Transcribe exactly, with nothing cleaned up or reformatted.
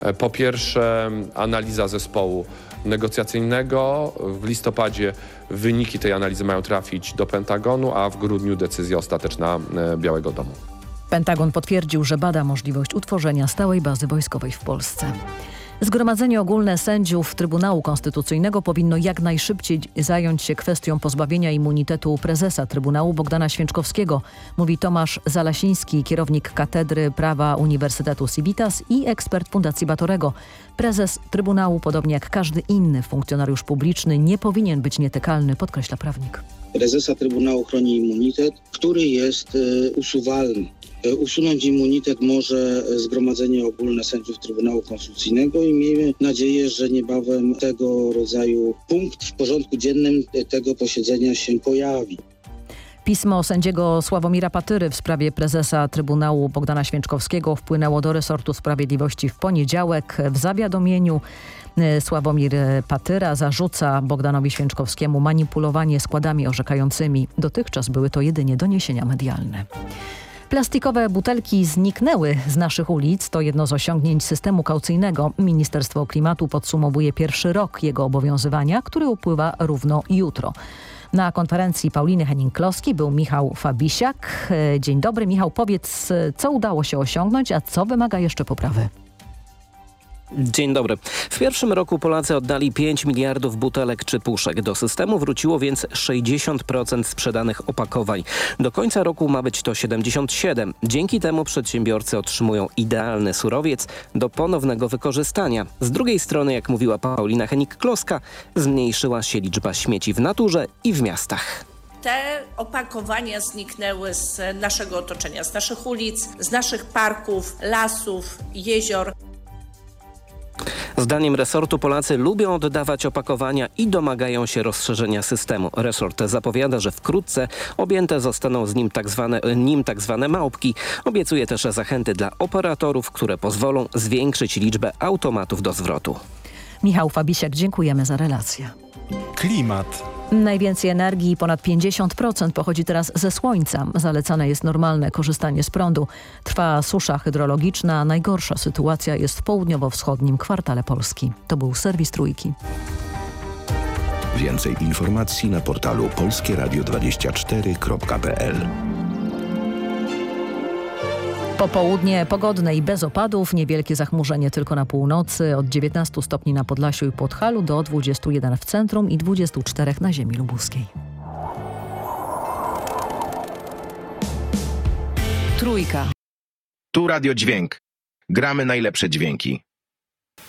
Po pierwsze, analiza zespołu negocjacyjnego. W listopadzie wyniki tej analizy mają trafić do Pentagonu, a w grudniu decyzja ostateczna Białego Domu. Pentagon potwierdził, że bada możliwość utworzenia stałej bazy wojskowej w Polsce. Zgromadzenie Ogólne Sędziów Trybunału Konstytucyjnego powinno jak najszybciej zająć się kwestią pozbawienia immunitetu prezesa Trybunału Bogdana Święczkowskiego, mówi Tomasz Zalasiński, kierownik Katedry Prawa Uniwersytetu Civitas i ekspert Fundacji Batorego. Prezes Trybunału, podobnie jak każdy inny funkcjonariusz publiczny, nie powinien być nietykalny, podkreśla prawnik. Prezesa Trybunału chroni immunitet, który jest y, usuwalny. Usunąć immunitet może Zgromadzenie Ogólne Sędziów Trybunału Konstytucyjnego i miejmy nadzieję, że niebawem tego rodzaju punkt w porządku dziennym tego posiedzenia się pojawi. Pismo sędziego Sławomira Patyry w sprawie prezesa Trybunału Bogdana Święczkowskiego wpłynęło do resortu sprawiedliwości w poniedziałek. W zawiadomieniu Sławomir Patyra zarzuca Bogdanowi Święczkowskiemu manipulowanie składami orzekającymi. Dotychczas były to jedynie doniesienia medialne. Plastikowe butelki zniknęły z naszych ulic. To jedno z osiągnięć systemu kaucyjnego. Ministerstwo Klimatu podsumowuje pierwszy rok jego obowiązywania, który upływa równo jutro. Na konferencji Pauliny Henning-Kloski był Michał Fabisiak. Dzień dobry, Michał, powiedz, co udało się osiągnąć, a co wymaga jeszcze poprawy? Dzień dobry. W pierwszym roku Polacy oddali pięć miliardów butelek czy puszek. Do systemu wróciło więc sześćdziesiąt procent sprzedanych opakowań. Do końca roku ma być to siedemdziesiąt siedem procent. Dzięki temu przedsiębiorcy otrzymują idealny surowiec do ponownego wykorzystania. Z drugiej strony, jak mówiła Paulina Henning-Kloska, zmniejszyła się liczba śmieci w naturze i w miastach. Te opakowania zniknęły z naszego otoczenia, z naszych ulic, z naszych parków, lasów, jezior. Zdaniem resortu Polacy lubią oddawać opakowania i domagają się rozszerzenia systemu. Resort zapowiada, że wkrótce objęte zostaną z nim tak zwane, nim tak zwane małpki. Obiecuje też zachęty dla operatorów, które pozwolą zwiększyć liczbę automatów do zwrotu. Michał Fabisiak, dziękujemy za relację. Klimat. Najwięcej energii, ponad pięćdziesiąt procent, pochodzi teraz ze słońca. Zalecane jest normalne korzystanie z prądu. Trwa susza hydrologiczna. Najgorsza sytuacja jest w południowo-wschodnim kwartale Polski. To był serwis Trójki. Więcej informacji na portalu polskie radio dwadzieścia cztery kropka p l. Popołudnie pogodne i bez opadów, niewielkie zachmurzenie tylko na północy, od dziewiętnastu stopni na Podlasiu i Podhalu do dwudziestu jeden w centrum i dwudziestu czterech na ziemi lubuskiej. Trójka. Tu Radio Dźwięk. Gramy najlepsze dźwięki.